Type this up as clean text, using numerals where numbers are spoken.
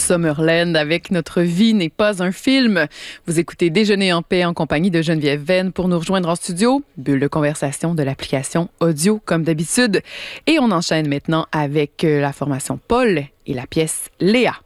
Summerland avec Notre vie n'est pas un film. Vous écoutez Déjeuner en paix en compagnie de Geneviève Venn. Pour nous rejoindre en studio, bulle de conversation de l'application audio comme d'habitude. Et on enchaîne maintenant avec la formation Paul et la pièce Léa.